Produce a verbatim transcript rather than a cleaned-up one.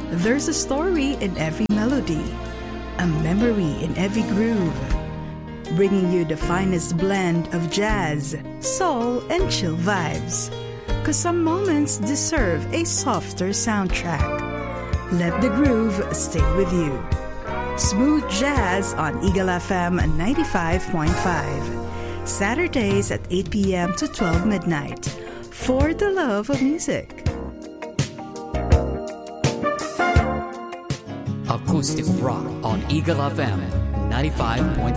There's a story in every melody, a memory in every groove, bringing you the finest blend of jazz, soul, and chill vibes. Cause some moments deserve a softer soundtrack. Let the groove stay with you. Smooth Jazz on Eagle F M ninety-five point five. Saturdays at eight p.m. to twelve midnight. For the love of music. Acoustic rock on Eagle F M ninety-five point five.